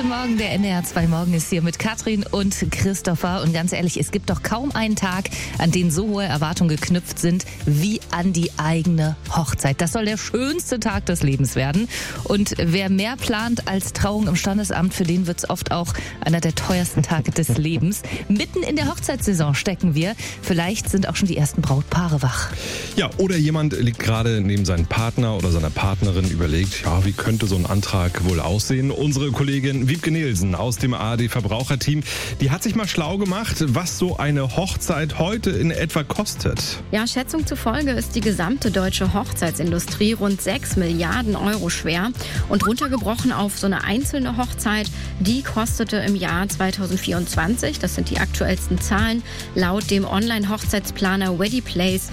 Guten Morgen, der NDR 2 Morgen ist hier mit Katrin und Christopher. Und ganz ehrlich, es gibt doch kaum einen Tag, an den so hohe Erwartungen geknüpft sind, wie an die eigene Hochzeit. Das soll der schönste Tag des Lebens werden. Und wer mehr plant als Trauung im Standesamt, für den wird es oft auch einer der teuersten Tage des Lebens. Mitten in der Hochzeitssaison stecken wir. Vielleicht sind auch schon die ersten Brautpaare wach. Ja, oder jemand liegt gerade neben seinem Partner oder seiner Partnerin, überlegt, ja, wie könnte so ein Antrag wohl aussehen? Unsere Kollegin Wiebke Nielsen aus dem ARD-Verbraucherteam, die hat sich mal schlau gemacht, was so eine Hochzeit heute in etwa kostet. Ja, Schätzung zufolge ist die gesamte deutsche Hochzeitsindustrie rund 6 Milliarden Euro schwer. Und runtergebrochen auf so eine einzelne Hochzeit, die kostete im Jahr 2024, das sind die aktuellsten Zahlen, laut dem Online-Hochzeitsplaner Weddingplace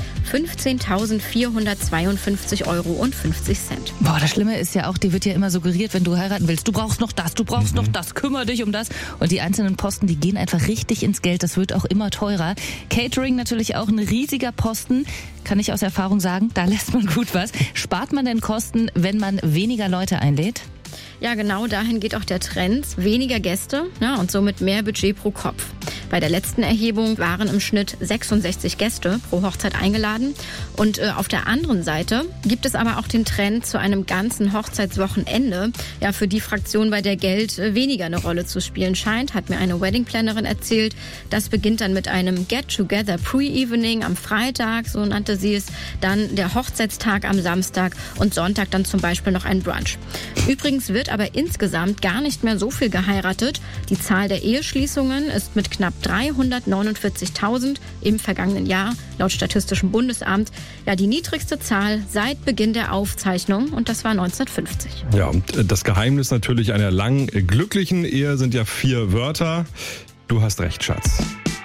15.452,50 Euro. Boah, das Schlimme ist ja auch, dir wird ja immer suggeriert, wenn du heiraten willst, du brauchst noch das, du brauchst noch das, kümmere dich um das. Und die einzelnen Posten, die gehen einfach richtig ins Geld, das wird auch immer teurer. Catering natürlich auch ein riesiger Posten, kann ich aus Erfahrung sagen, da lässt man gut was. Spart man denn Kosten, wenn man weniger Leute einlädt? Ja, genau dahin geht auch der Trend. Weniger Gäste, ja, und somit mehr Budget pro Kopf. Bei der letzten Erhebung waren im Schnitt 66 Gäste pro Hochzeit eingeladen. Und auf der anderen Seite gibt es aber auch den Trend zu einem ganzen Hochzeitswochenende. Ja, für die Fraktion, bei der Geld weniger eine Rolle zu spielen scheint, hat mir eine Wedding-Plannerin erzählt. Das beginnt dann mit einem Get-Together Pre-Evening am Freitag, so nannte sie es. Dann der Hochzeitstag am Samstag und Sonntag dann zum Beispiel noch ein Brunch. Übrigens wird aber insgesamt gar nicht mehr so viel geheiratet. Die Zahl der Eheschließungen ist mit knapp 349.000 im vergangenen Jahr laut Statistischem Bundesamt ja die niedrigste Zahl seit Beginn der Aufzeichnung, und das war 1950. Ja, und das Geheimnis natürlich einer langen, glücklichen Ehe sind ja 4 Wörter. Du hast recht, Schatz.